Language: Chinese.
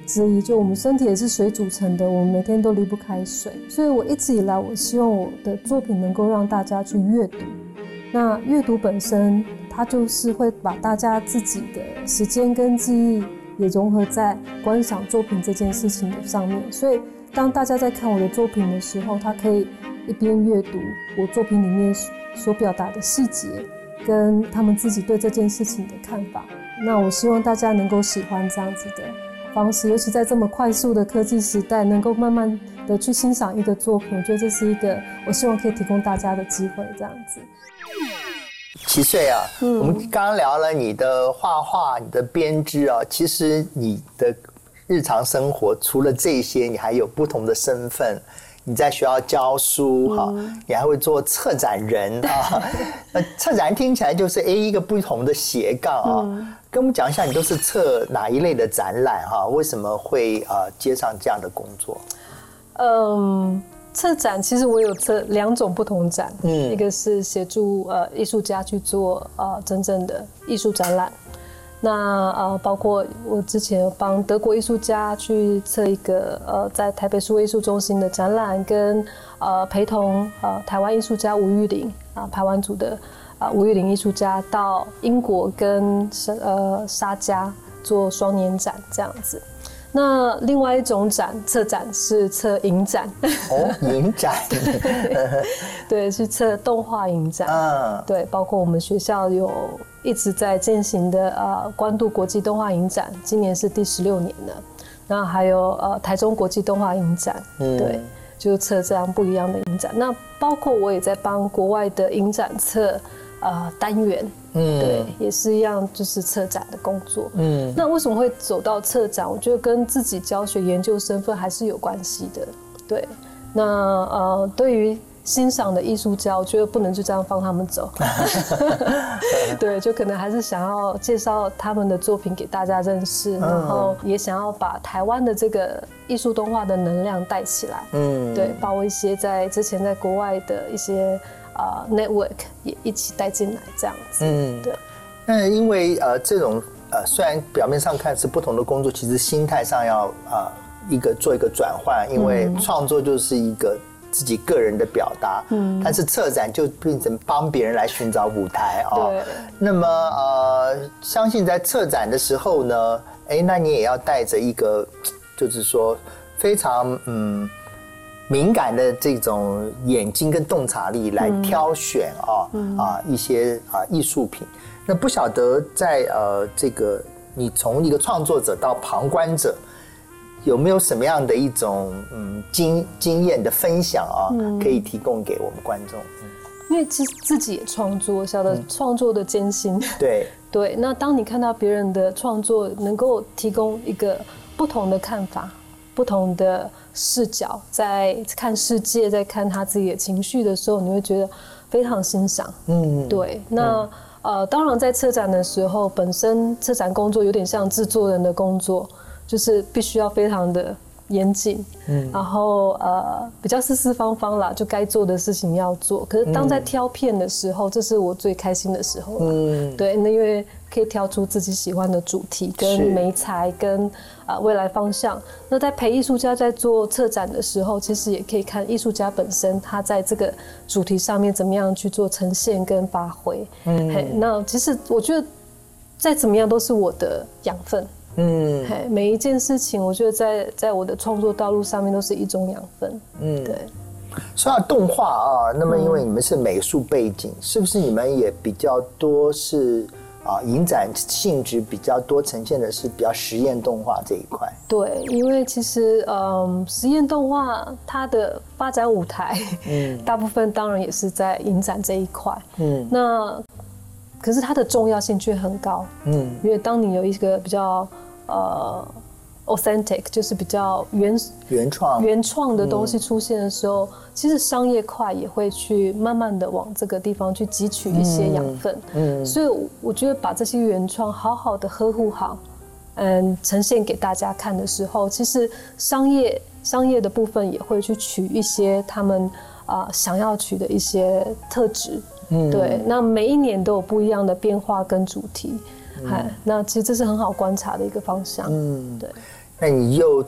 之一，就我们身体也是水组成的，我们每天都离不开水，所以我一直以来我希望我的作品能够让大家去阅读。那阅读本身，它就是会把大家自己的时间跟记忆也融合在观赏作品这件事情的上面，所以当大家在看我的作品的时候，他可以一边阅读我作品里面所表达的细节，跟他们自己对这件事情的看法。那我希望大家能够喜欢这样子的方式，尤其在这么快速的科技时代，能够慢慢的去欣赏一个作品，我觉得这是一个我希望可以提供大家的机会，这样子。 7岁啊，我们刚刚聊了你的画画、你的编织啊，其实你的日常生活除了这些，你还有不同的身份。你在学校教书哈，你还会做策展人啊。策展人听起来就是一个不同的斜杠啊。跟我们讲一下，你都是策哪一类的展览哈？为什么会接上这样的工作？ 策展其实我有策2种不同展，一个是协助艺术家去做真正的艺术展览。那包括我之前有帮德国艺术家去策一个在台北数位艺术中心的展览，跟陪同台湾艺术家吴玉玲排湾族的吴玉玲艺术家到英国跟沙加做双年展这样子。那另外一种策展是策影展影展对，是策动画影展对，包括我们学校有一直在进行的关渡国际动画影展，今年是第16年了。那还有台中国际动画影展对，就策这样不一样的影展。那包括我也在帮国外的影展策单元对，也是一样，就是策展的工作。那为什么会走到策展？我觉得跟自己教学研究身份还是有关系的。对，那对于欣赏的艺术家，我觉得不能就这样放他们走。对，就可能还是想要介绍他们的作品给大家认识，然后也想要把台湾的这个艺术动画的能量带起来。对，把我一些之前在国外的一些network 也一起带进来，这样子。对。 那因为这种虽然表面上看是不同的工作，其实心态上要做一个转换，因为创作就是一个自己个人的表达，但是策展就变成帮别人来寻找舞台对。 那么相信在策展的时候呢，那你也要带着一个就是说非常敏感的这种眼睛跟洞察力来挑选一些艺术品。那不晓得在这个你从一个创作者到旁观者，有没有什么样的一种经验的分享可以提供给我们观众？ 因为自己也创作，晓得创作的艰辛。 对对，那当你看到别人的创作能够提供一个不同的看法、不同的视角，在看世界，在看他自己的情绪的时候，你会觉得非常欣赏。对。那当然在策展的时候，本身策展工作有点像制作人的工作，就是必须要非常的严谨，然后比较四四方方啦，就该做的事情要做。可是当在挑片的时候，这是我最开心的时候啦。对，那因为可以挑出自己喜欢的主题跟媒材跟未来方向。那在陪艺术家在做策展的时候，其实也可以看艺术家本身他在这个主题上面怎么样去做呈现跟发挥。那其实我觉得再怎么样都是我的养分。每一件事情，我觉得在我的创作道路上面都是一种养分。对。 说到动画那么因为你们是美术背景，是不是你们也比较多是影展性质比较多，呈现的是比较实验动画这一块？对， 因为其实实验动画它的发展舞台，大部分当然也是在影展这一块。那可是它的重要性却很高。因为当你有一个比较authentic， 就是比较原创的东西出现的时候，其实商业块也会去慢慢的往这个地方去汲取一些养分。所以我觉得把这些原创好好的呵护好，呈现给大家看的时候，其实商业的部分也会去取一些他们想要取的一些特质。对，那每一年都有不一样的变化跟主题。那其实这是很好观察的一个方向。对。 那你又